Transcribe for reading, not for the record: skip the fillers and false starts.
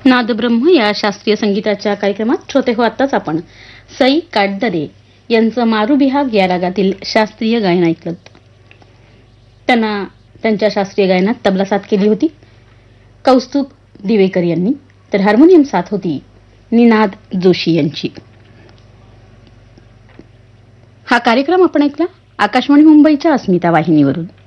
नादब्रह्म या शास्त्रीय संगीताच्या कार्यक्रमात श्रोते हो, आत्ताच आपण सई काटदरे यांचं मारू बिहाग या रागातील शास्त्रीय गायन ऐकलं. त्यांना त्यांच्या शास्त्रीय गायनात तबला साथ केली होती कौस्तुभ दिवेकर यांनी, तर हार्मोनियम साथ होती निनाद जोशी यांची. हा कार्यक्रम आपण ऐकला आकाशवाणी मुंबईच्या अस्मिता वाहिनीवरून.